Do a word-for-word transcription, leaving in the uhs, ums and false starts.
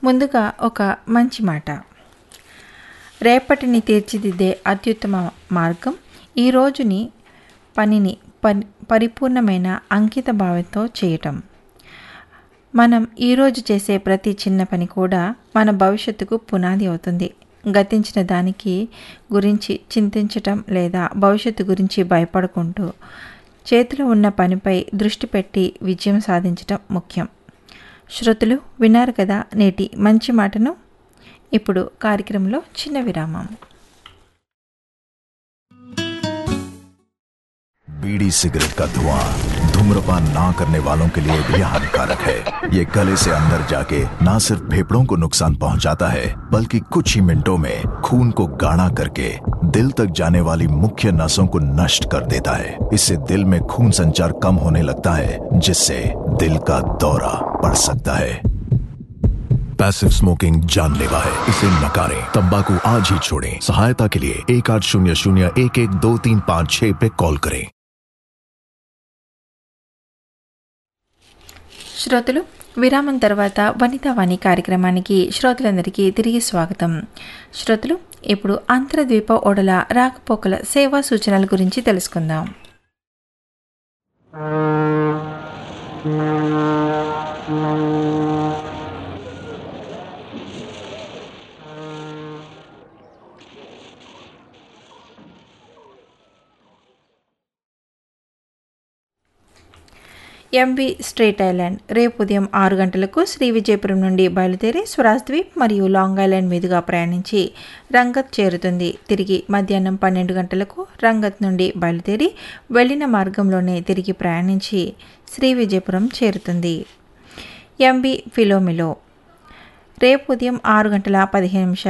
ముందుగా ఒక మంచి మాట. రేపటిని తీర్చిదిద్దే అత్యుత్తమ మార్గం ఈ రోజుని పనిని పరి పరిపూర్ణమైన అంకిత భావంతో చేయటం. మనం ఈరోజు చేసే ప్రతి చిన్న పని కూడా మన భవిష్యత్తుకు పునాది అవుతుంది. గతించిన దానికి గురించి చింతించటం లేదా భవిష్యత్తు గురించి భయపడుకుంటూ చేతిలో ఉన్న పనిపై దృష్టి పెట్టి విజయం సాధించటం ముఖ్యం. శ్రోతలు విన్నారు కదా నేటి మంచి మాటను. ఇప్పుడు కార్యక్రమంలో చిన్న విరామం. बीड़ी सिगरेट का धुआं धूम्रपान ना करने वालों के लिए भी हानिकारक है। ये गले से अंदर जाके ना सिर्फ फेफड़ों को नुकसान पहुंचाता है, बल्कि कुछ ही मिनटों में खून को गाढ़ा करके दिल तक जाने वाली मुख्य नसों को नष्ट कर देता है। इससे दिल में खून संचार कम होने लगता है, जिससे दिल का दौरा पड़ सकता है। पैसिव स्मोकिंग जानलेवा है, इसे नकारें। तंबाकू आज ही छोड़ें। सहायता के लिए एक आठ शून्य शून्य एक एक दो तीन पाँच छह पे कॉल करें। శ్రోతలు విరామం తర్వాత వనితావాణి కార్యక్రమానికి శ్రోతలందరికీ తిరిగి స్వాగతం. శ్రోతలు ఇప్పుడు అంతర్ద్వీప ఓడల రాకపోకల సేవా సూచనల గురించి తెలుసుకుందాం. ఎంవి స్ట్రేట్ ఐలాండ్ రేపు ఉదయం ఆరు గంటలకు శ్రీ విజయపురం నుండి బయలుదేరి స్వరాజ్ ద్వీప్ మరియు లాంగ్ ఐలాండ్ మీదుగా ప్రయాణించి రంగత్ చేరుతుంది. తిరిగి మధ్యాహ్నం పన్నెండు గంటలకు రంగత్ నుండి బయలుదేరి వెళ్లిన మార్గంలోనే తిరిగి ప్రయాణించి శ్రీ విజయపురం చేరుతుంది. ఎంవి ఫిలోమిలో రేపు ఉదయం ఆరు గంటల పదిహేను నిమిషాలు